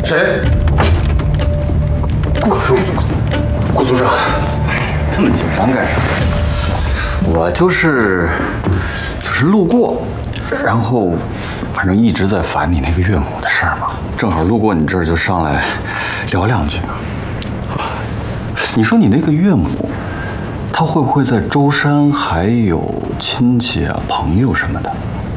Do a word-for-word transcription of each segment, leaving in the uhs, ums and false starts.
谁？顾顾组长， 这么紧张干什么？我就是就是路过，然后反正一直在烦你那个岳母的事儿嘛，正好路过你这儿就上来聊两句。你说你那个岳母，她会不会在舟山还有亲戚啊、朋友什么的？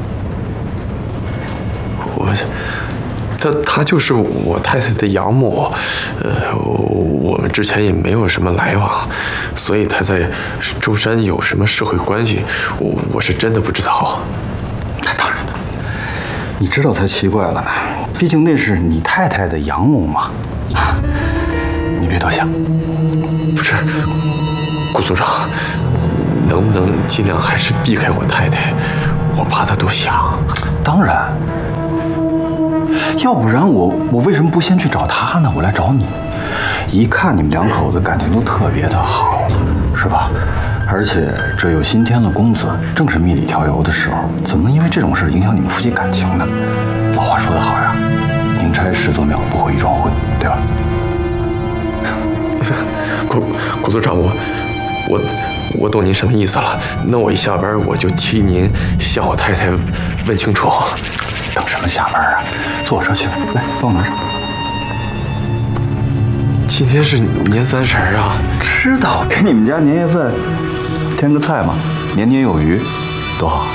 我，她她就是我太太的养母，呃，我们之前也没有什么来往，所以她在舟山有什么社会关系，我我是真的不知道。 那当然的，你知道才奇怪了呢，毕竟那是你太太的养母嘛。你别多想。 不是，顾组长，能不能尽量还是避开我太太？我怕她都想。 当然，要不然我我为什么不先去找她呢？我来找你，一看你们两口子感情都特别的好，是吧？而且这又新添了公子，正是蜜里调油的时候，怎么能因为这种事影响你们夫妻感情呢？老话说得好呀，宁拆十座庙，不毁一桩婚，对吧？ 顾顾组长，我我我懂您什么意思了。那我一下班我就替您向我太太问清楚。 等什么下班啊？坐我车去，来，帮我拿上。 今天是年三十啊， 知道给你们家年夜饭添个菜嘛，年年有余，多好。